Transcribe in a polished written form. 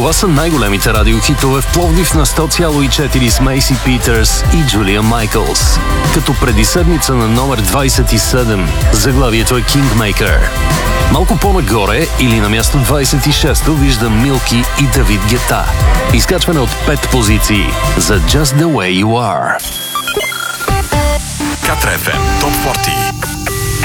Това са най-големите радиохитове в Пловдив на 100,4 с Мейси Питърс и Джулия Майкълс. Като преди седмица на номер 27, заглавието е Kingmaker. Малко по-нагоре или на място 26 виждам Милки и Давид Гета. Изкачване от 5 позиции за Just the Way You Are. Катра FM Топ 40.